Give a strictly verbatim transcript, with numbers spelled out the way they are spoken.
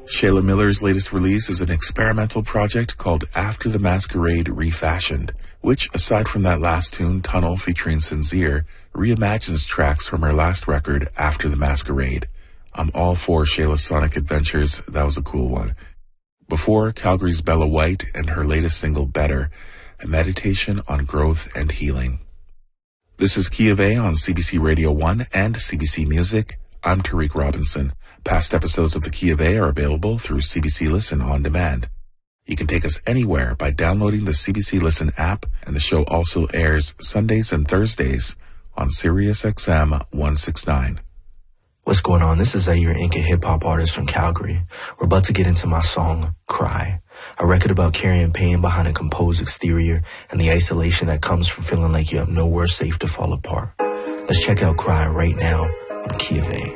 Shayla Miller's latest release is an experimental project called After the Masquerade Refashioned, which, aside from that last tune, Tunnel featuring Sincere, reimagines tracks from her last record, After the Masquerade. I'm all for Shayla's sonic adventures. That was a cool one. Before, Calgary's Bella White and her latest single, Better, a meditation on growth and healing. This is Key of A on C B C Radio one and C B C Music. I'm Tariq Robinson. Past episodes of the Key of A are available through C B C Listen on demand. You can take us anywhere by downloading the C B C Listen app, and the show also airs Sundays and Thursdays on Sirius X M one sixty-nine. What's going on? This is Zaire Inc., a hip-hop artist from Calgary. We're about to get into my song, Cry, a record about carrying pain behind a composed exterior and the isolation that comes from feeling like you have nowhere safe to fall apart. Let's check out Cry right now on Key of A.